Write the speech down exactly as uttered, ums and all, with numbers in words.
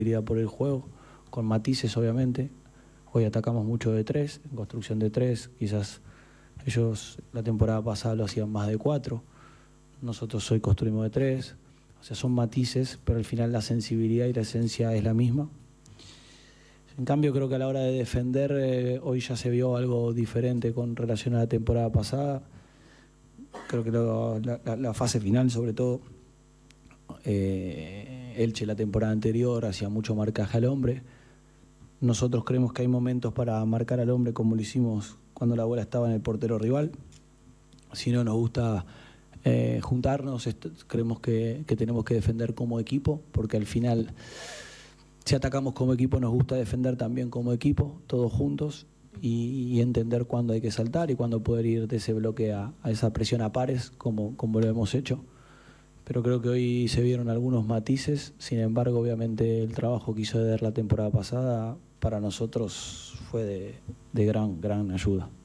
por el juego, con matices obviamente. Hoy atacamos mucho de tres, en construcción de tres, quizás ellos la temporada pasada lo hacían más de cuatro, nosotros hoy construimos de tres, o sea, son matices, pero al final la sensibilidad y la esencia es la misma. En cambio, creo que a la hora de defender, eh, hoy ya se vio algo diferente con relación a la temporada pasada. Creo que lo, la, la, la fase final, sobre todo, eh, Elche la temporada anterior hacía mucho marcaje al hombre. Nosotros creemos que hay momentos para marcar al hombre como lo hicimos cuando la bola estaba en el portero rival. Si no nos gusta eh, juntarnos, creemos que, que tenemos que defender como equipo, porque al final, si atacamos como equipo, nos gusta defender también como equipo, todos juntos, y, y entender cuándo hay que saltar y cuándo poder ir de ese bloque a, a esa presión a pares, como, como lo hemos hecho. Pero creo que hoy se vieron algunos matices. Sin embargo, obviamente el trabajo que hizo Eder la temporada pasada para nosotros fue de, de gran, gran ayuda.